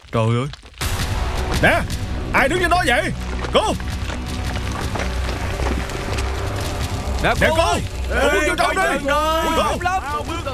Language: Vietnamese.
Trời ơi. Nè, ai đứng trên đó vậy? Cô. Nè Nè cô. ơi. Cô bước vô trong đi. Cô Cô. lắm.